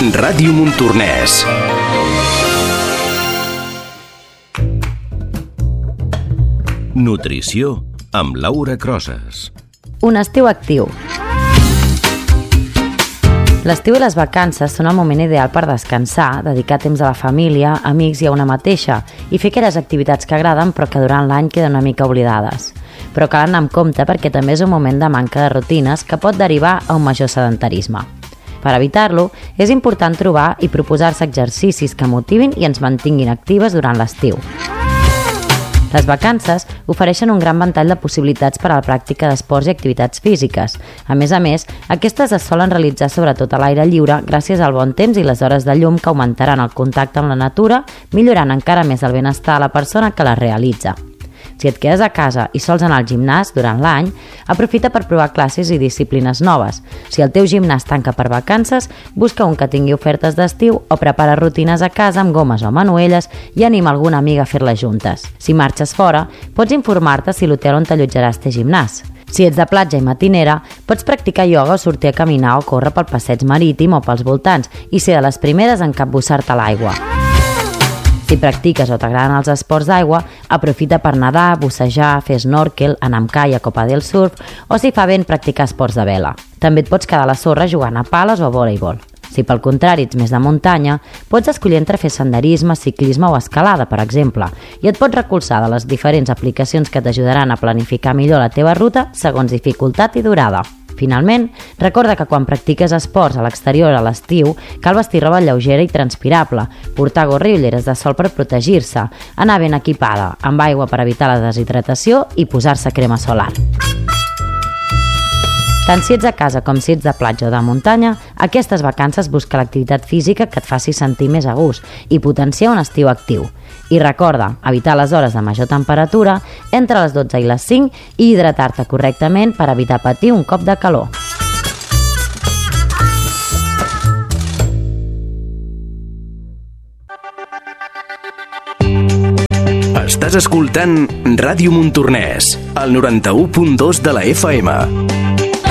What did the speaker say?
Ràdio Montornès. Nutrició amb Laura Crosas. Un estiu actiu. L'estiu i les vacances són el moment ideal per descansar, dedicar temps a la família, amics i a una mateixa i fer aquelles activitats que agraden però que durant l'any queden una mica oblidades. Però cal anar amb compte perquè també és un moment de manca de rutines que pot derivar a un major sedentarisme. Per evitar-lo, és important trobar i proposar-se exercicis que motivin i ens mantinguin actives durant l'estiu. Les vacances ofereixen un gran ventall de possibilitats per a la pràctica d'esports i activitats físiques. A més, aquestes es solen realitzar sobretot a l'aire lliure gràcies al bon temps i les hores de llum que augmentaran el contacte amb la natura, millorant encara més el benestar a la persona que les realitza. Si et quedes a casa i sols anar al gimnàs durant l'any, aprofita per provar classes i disciplines noves. Si el teu gimnàs tanca per vacances, busca un que tingui ofertes d'estiu o prepara rutines a casa amb gomes o manuelles i anima alguna amiga a fer-les juntes. Si marxes fora, pots informar-te si l'hotel on t'allotjaràs té gimnàs. Si ets de platja i matinera, pots practicar ioga o sortir a caminar o córrer pel passeig marítim o pels voltants i ser de les primeres en capbussar-te a l'aigua. Si practiques o t'agraden els esports d'aigua, aprofita per nedar, bussejar, fer snorkel, anar amb caiac o padel surf o si fa vent practicar esports de vela. També et pots quedar a la sorra jugant a pales o a voleibol. Si pel contrari ets més de muntanya, pots escollir entre fer senderisme, ciclisme o escalada, per exemple, i et pots recolzar de les diferents aplicacions que t'ajudaran a planificar millor la teva ruta segons dificultat i durada. Finalment, recorda que quan practiques esports a l'exterior a l'estiu, cal vestir roba lleugera i transpirable, portar gorra i ulleres de sol per protegir-se, anar ben equipada, amb aigua per evitar la deshidratació i posar-se crema solar. Tant si ets a casa com si ets de platja o de muntanya, aquestes vacances busca l'activitat física que et faci sentir més a gust i potenciar un estiu actiu. I recorda, evitar les hores de major temperatura entre les 12 i les 5 i hidratar-te correctament per evitar patir un cop de calor. Estàs escoltant Ràdio Montornès, al 91.2 de la FM.